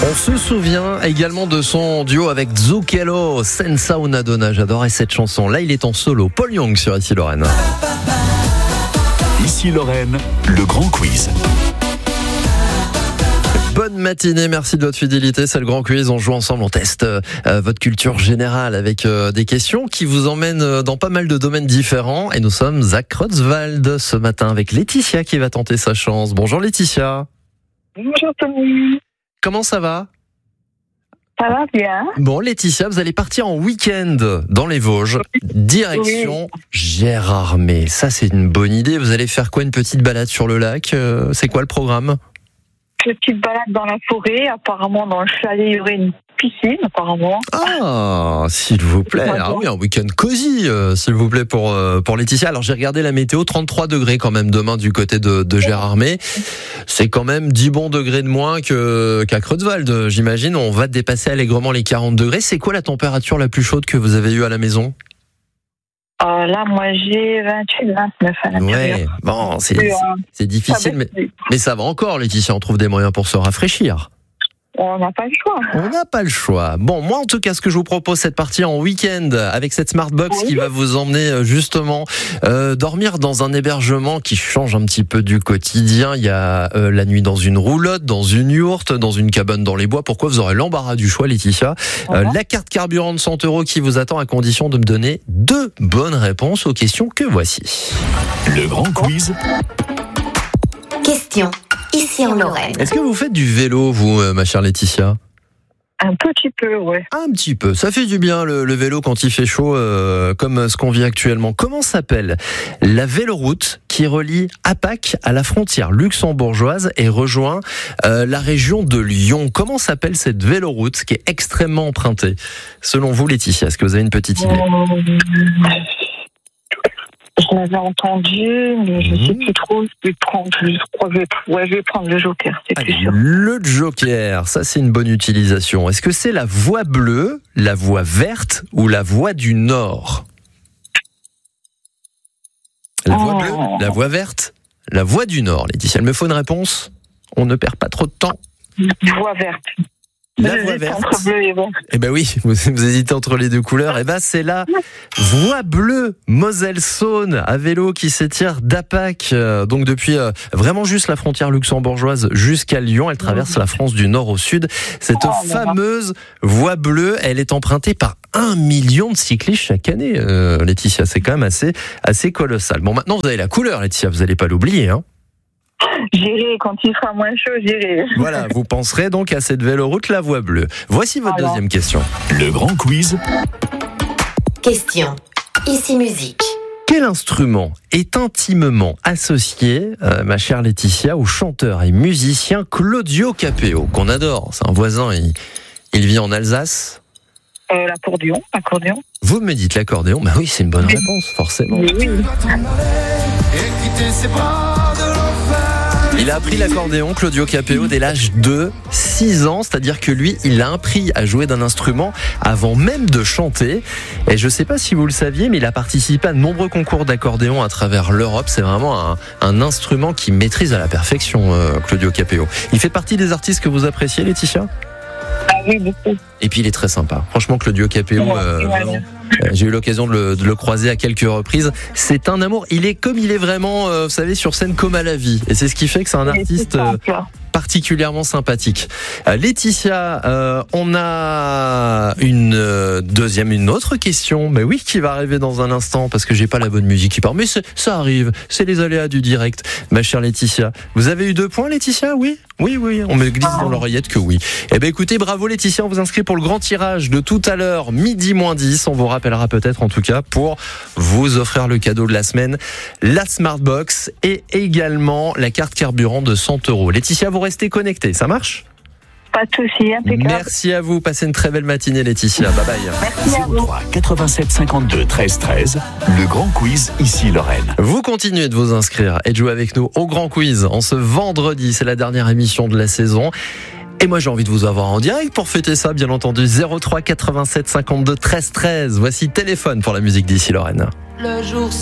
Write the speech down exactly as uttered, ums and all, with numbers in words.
On se souvient également de son duo avec Zucchero, Senza una donna. J'adorais cette chanson. Là, il est en solo. Paul Young sur Ici Lorraine. Ici Lorraine, le grand quiz. Bonne matinée, merci de votre fidélité, c'est le Grand Quiz, on joue ensemble, on teste euh, votre culture générale avec euh, des questions qui vous emmènent euh, dans pas mal de domaines différents et nous sommes à Creutzwald ce matin avec Laetitia qui va tenter sa chance. Bonjour Laetitia. Bonjour Tony. Comment ça va ? Ça va bien. Bon Laetitia, vous allez partir en week-end dans les Vosges, direction oui. Gérardmer. Ça c'est une bonne idée, vous allez faire quoi, une petite balade sur le lac ? euh, C'est quoi le programme ? Petite balade dans la forêt, apparemment dans le chalet il y aurait une piscine apparemment. Ah, s'il vous plaît, ah oui, un week-end cosy, euh, s'il vous plaît pour euh, pour Laetitia. Alors j'ai regardé la météo, trente-trois degrés quand même demain du côté de, de Gérardmer. C'est quand même dix bons degrés de moins que qu'à Creutzwald, j'imagine. On va dépasser allègrement les quarante degrés. C'est quoi la température la plus chaude que vous avez eue à la maison ? Euh, là, moi, j'ai vingt-huit, vingt-neuf à l'intérieur. Ouais, bon, c'est, c'est, c'est difficile, mais, mais ça va encore, Laetitia. On trouve des moyens pour se rafraîchir. On n'a pas le choix. On n'a pas le choix. Bon, moi, en tout cas, ce que je vous propose, c'est de partir en week-end avec cette Smartbox oui. qui va vous emmener justement euh, dormir dans un hébergement qui change un petit peu du quotidien. Il y a euh, la nuit dans une roulotte, dans une yourte, dans une cabane dans les bois. Pourquoi ? Vous aurez l'embarras du choix, Laetitia. Euh, uh-huh. La carte carburant de cent euros qui vous attend à condition de me donner deux bonnes réponses aux questions que voici. Le grand quiz. Question. Ici en Lorraine. Est-ce que vous faites du vélo, vous, ma chère Laetitia ? Un petit peu, ouais. Un petit peu. Ça fait du bien, le, le vélo, quand il fait chaud, euh, comme ce qu'on vit actuellement. Comment s'appelle la véloroute qui relie Apac à la frontière luxembourgeoise et rejoint euh, la région de Lyon ? Comment s'appelle cette véloroute qui est extrêmement empruntée ? Selon vous, Laetitia, est-ce que vous avez une petite idée ? euh... Je l'avais entendu, mais je ne mmh. sais plus trop. Je vais prendre, je crois que je vais, ouais, je vais prendre le Joker, c'est Allez, plus sûr. Le Joker, ça c'est une bonne utilisation. Est-ce que c'est la voie bleue, la voie verte ou la voie du Nord ? La voie oh. bleue, la voie verte, la voie du Nord. Laetitia, il me faut une réponse. On ne perd pas trop de temps. Voie verte. La voie verte. Eh ben oui, vous, vous hésitez entre les deux couleurs. Eh ben c'est la voie bleue Moselle-Saône à vélo qui s'étire d'Apac, euh, donc depuis euh, vraiment juste la frontière luxembourgeoise jusqu'à Lyon. Elle traverse la France du nord au sud. Cette oh, fameuse voie bleue, elle est empruntée par un million de cyclistes chaque année. Euh, Laetitia, c'est quand même assez assez colossal. Bon, maintenant vous avez la couleur, Laetitia, vous n'allez pas l'oublier, hein. J'irai, quand il sera moins chaud, j'irai. Voilà, vous penserez donc à cette véloroute, la voie bleue. Voici votre voilà. deuxième question. Le grand quiz. Question. Ici musique. Quel instrument est intimement associé, euh, ma chère Laetitia, au chanteur et musicien Claudio Capéo, qu'on adore, c'est un voisin, il, il vit en Alsace. Euh, l'accordéon, l'accordéon. Vous me dites l'accordéon, bah oui, c'est une bonne oui. réponse, forcément. Oui, oui. Il a appris l'accordéon, Claudio Capéo, dès l'âge de six ans, c'est-à-dire que lui, il a appris à jouer d'un instrument avant même de chanter. Et je ne sais pas si vous le saviez, mais il a participé à de nombreux concours d'accordéon à travers l'Europe. C'est vraiment un, un instrument qu'il maîtrise à la perfection, euh, Claudio Capéo. Il fait partie des artistes que vous appréciez, Laetitia ? Ah oui, beaucoup. Et puis il est très sympa. Franchement, Claudio Capéo, euh, vraiment, euh, j'ai eu l'occasion de le, de le croiser à quelques reprises. C'est un amour. Il est comme il est vraiment, euh, vous savez, sur scène comme à la vie. Et c'est ce qui fait que c'est un artiste euh, particulièrement sympathique. Euh, Laetitia, euh, on a une euh, deuxième, une autre question. Mais oui, qui va arriver dans un instant parce que j'ai pas la bonne musique qui part. Mais ça arrive. C'est les aléas du direct, ma chère Laetitia. Vous avez eu deux points, Laetitia ? Oui. Oui, oui, on me glisse dans l'oreillette que oui. Eh bien, écoutez, bravo Laetitia, on vous inscrit pour le grand tirage de tout à l'heure, midi moins dix. On vous rappellera peut-être, en tout cas, pour vous offrir le cadeau de la semaine, la Smartbox et également la carte carburant de cent euros. Laetitia, vous restez connectée, ça marche ? Pas de souci, impeccable. Merci à vous, passez une très belle matinée, Laetitia. Bye bye. Merci à vous. zéro trois quatre-vingt-sept cinquante-deux treize treize, le grand quiz ici Lorraine. Vous continuez de vous inscrire et de jouer avec nous au grand quiz en ce vendredi. C'est la dernière émission de la saison. Et moi j'ai envie de vous avoir en direct pour fêter ça, bien entendu. zéro trois quatre-vingt-sept cinquante-deux treize treize. Voici Téléphone pour la musique d'ici Lorraine. Le jour